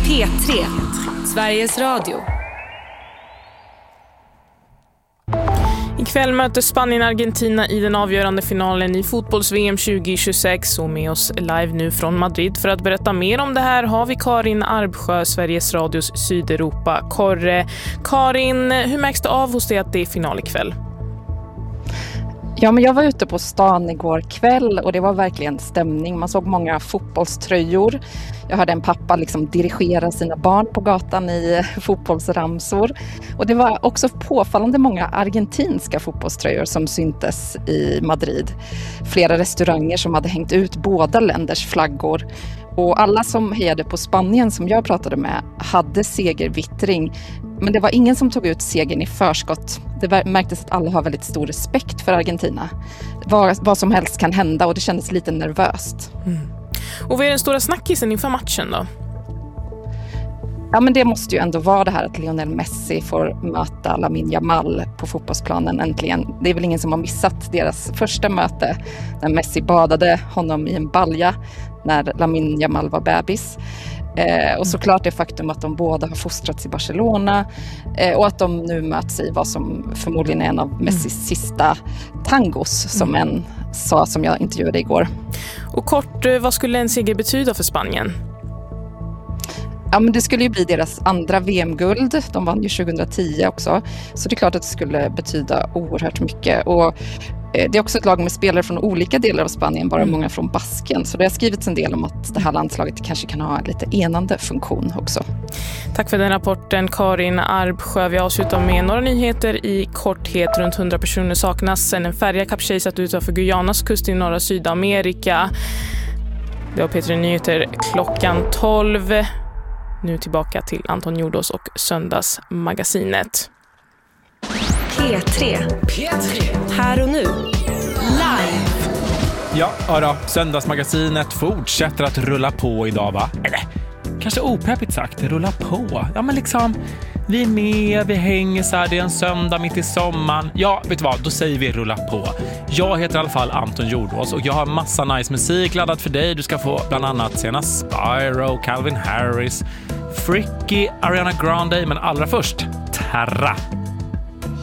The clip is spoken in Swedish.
P3, Sveriges Radio. Ikväll möter Spanien Argentina i den avgörande finalen i fotbolls-VM 2026 och med oss live nu från Madrid för att berätta mer om det här har vi Karin Arbsjö, Sveriges Radios Sydeuropa-korre. Karin, hur märks det av hos dig att det är final ikväll? Ja, men jag var ute på stan igår kväll och det var verkligen stämning. Man såg många fotbollströjor. Jag hörde en pappa dirigera sina barn på gatan i fotbollsramsor. Och det var också påfallande många argentinska fotbollströjor som syntes i Madrid. Flera restauranger som hade hängt ut båda länders flaggor. Och alla som hejade på Spanien som jag pratade med hade segervittring. Men det var ingen som tog ut segern i förskott. Det märktes att alla har väldigt stor respekt för Argentina. Vad som helst kan hända och det kändes lite nervöst. Mm. Och vad är den stora snackisen inför matchen då? Ja, men det måste ju ändå vara det här att Lionel Messi får möta Lamine Yamal på fotbollsplanen äntligen. Det är väl ingen som har missat deras första möte när Messi badade honom i en balja när Lamine Yamal var bebis. Och såklart det faktum att de båda har fostrats i Barcelona och att de nu möts i vad som förmodligen är en av Messis sista tangos som en sa som jag intervjuade igår. Och kort, vad skulle en seger betyda för Spanien? Ja, men det skulle ju bli deras andra VM-guld. De vann ju 2010 också. Så det är klart att det skulle betyda oerhört mycket. Och det är också ett lag med spelare från olika delar av Spanien, bara många från Basken. Så det har skrivits en del om att det här landslaget kanske kan ha en lite enande funktion också. Tack för den rapporten, Karin Arbsjö. Vi avslutar med några nyheter i korthet. Runt 100 personer saknas sen en färja kapsejsat utanför Guyanas kust i norra Sydamerika. Det var P3 Nyheter klockan 12. Nu tillbaka till Anton Jordås och Söndagsmagasinet. P3. Här och nu. Live. Ja, då. Söndagsmagasinet fortsätter att rulla på idag, va? Eller, kanske opeppigt sagt, rulla på. Ja, men vi är med, vi hänger så här, det är en söndag mitt i sommaren. Ja, vet du vad, då säger vi rulla på. Jag heter i alla fall Anton Jordås och jag har massa nice musik laddat för dig. Du ska få bland annat senast Spyro, Calvin Harris, Fricky, Ariana Grande, men allra först Terra.